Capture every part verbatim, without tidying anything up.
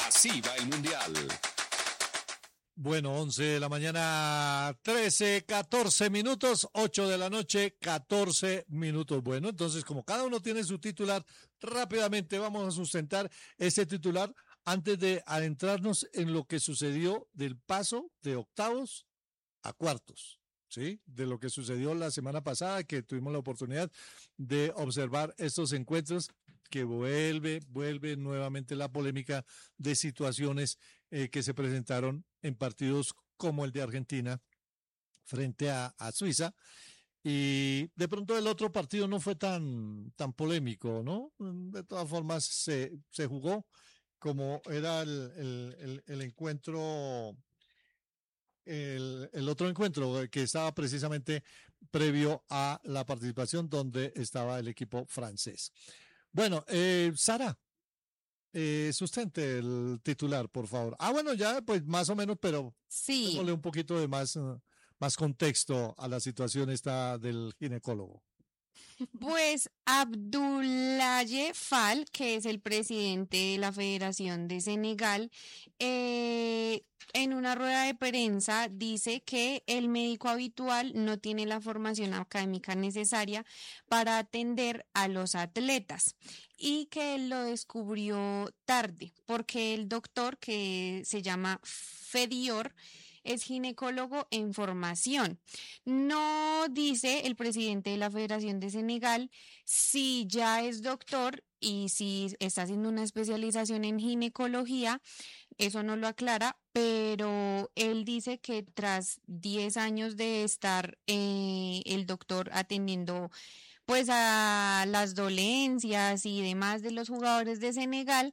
Así va el Mundial. Bueno, once de la mañana, trece, catorce minutos, ocho de la noche, catorce minutos. Bueno, entonces como cada uno tiene su titular, rápidamente vamos a sustentar ese titular antes de adentrarnos en lo que sucedió del paso de octavos a cuartos, ¿sí? De lo que sucedió la semana pasada, que tuvimos la oportunidad de observar estos encuentros, que vuelve, vuelve nuevamente la polémica de situaciones eh, que se presentaron en partidos como el de Argentina frente a, a Suiza. Y de pronto el otro partido no fue tan, tan polémico, ¿no? De todas formas, se, se jugó como era el, el, el, el encuentro, el, el otro encuentro que estaba precisamente previo a la participación donde estaba el equipo francés. Bueno, eh, Sara, eh, sustente el titular, por favor. Ah, bueno, ya, pues más o menos, pero Sí, démosle un poquito de más, uh, más contexto a la situación esta del ginecólogo. pues Abdoulaye Fall, que es el presidente de la Federación de Senegal, eh, en una rueda de prensa dice que el médico habitual no tiene la formación académica necesaria para atender a los atletas y que él lo descubrió tarde porque el doctor, que se llama Fedior, es ginecólogo en formación. No dice el presidente de la Federación de Senegal si ya es doctor y si está haciendo una especialización en ginecología, eso no lo aclara, pero él dice que tras diez años de estar eh, el doctor atendiendo pues a las dolencias y demás de los jugadores de Senegal,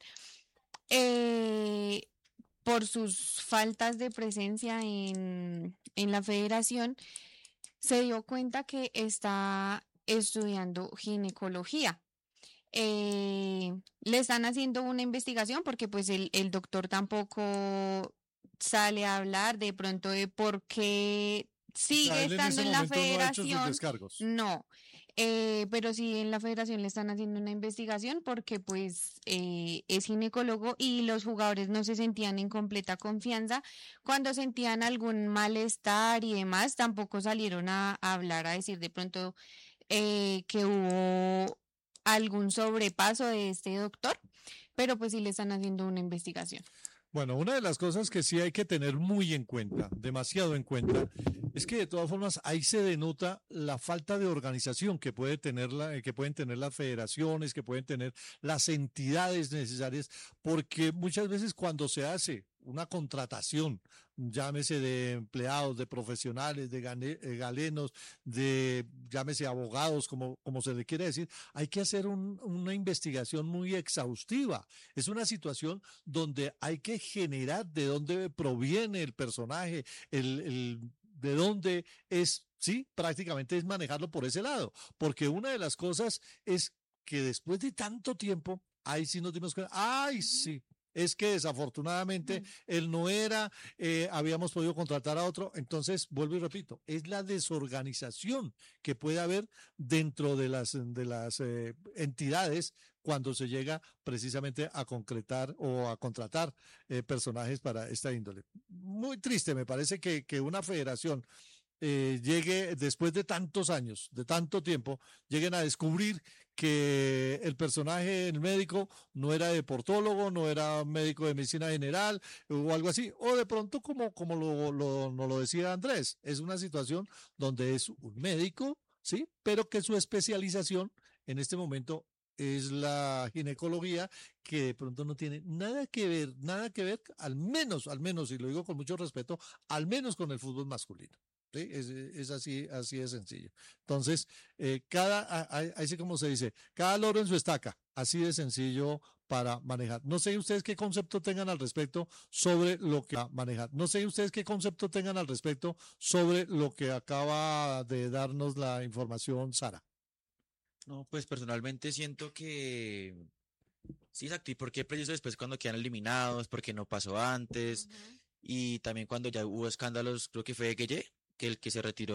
eh, por sus faltas de presencia en, en la federación, se dio cuenta que está estudiando ginecología. Eh, le están haciendo una investigación porque pues el, el doctor tampoco sale a hablar de pronto de por qué O sigue sea, él en estando ese en la momento no ha hecho sus federación. descargos. No, eh, pero sí en la federación le están haciendo una investigación porque pues eh, es ginecólogo y los jugadores no se sentían en completa confianza. Cuando sentían algún malestar y demás, tampoco salieron a, a hablar, a decir de pronto eh, que hubo algún sobrepaso de este doctor, pero pues sí le están haciendo una investigación. Bueno, una de las cosas que sí hay que tener muy en cuenta, demasiado en cuenta, es que de todas formas ahí se denota la falta de organización que puede tener la, que pueden tener las federaciones, que pueden tener las entidades necesarias, porque muchas veces cuando se hace una contratación, llámese de empleados, de profesionales, de gane, eh, galenos, de llámese abogados, como, como se le quiere decir, hay que hacer un, una investigación muy exhaustiva. Es una situación donde hay que generar de dónde proviene el personaje, el, el de dónde es, sí, prácticamente es manejarlo por ese lado, porque una de las cosas es que después de tanto tiempo, ahí sí nos dimos cuenta, ay, sí. Es que desafortunadamente él no era, eh, habíamos podido contratar a otro, entonces vuelvo y repito, es la desorganización que puede haber dentro de las, de las eh, entidades cuando se llega precisamente a concretar o a contratar eh, personajes para esta índole. Muy triste, me parece que, que una federación eh, llegue después de tantos años, de tanto tiempo, lleguen a descubrir que el personaje, el médico, no era deportólogo, no era médico de medicina general o algo así, o de pronto como, como lo, lo, nos lo decía Andrés, es una situación donde es un médico, sí, pero que su especialización en este momento es la ginecología, que de pronto no tiene nada que ver, nada que ver, al menos, al menos, y lo digo con mucho respeto, al menos con el fútbol masculino. ¿Sí? Es, es así, así de sencillo. Entonces, eh, cada, así como se dice, cada loro en su estaca, así de sencillo para manejar. No sé ustedes qué concepto tengan al respecto sobre lo que va a manejar. No sé ustedes qué concepto tengan al respecto sobre lo que acaba de darnos la información Sara. No, pues personalmente siento que sí, exacto. ¿Y por qué preciso después cuando quedan eliminados? ¿Porque no pasó antes? Ujú. Y también cuando ya hubo escándalos, creo que fue Gueye, que el que se retiró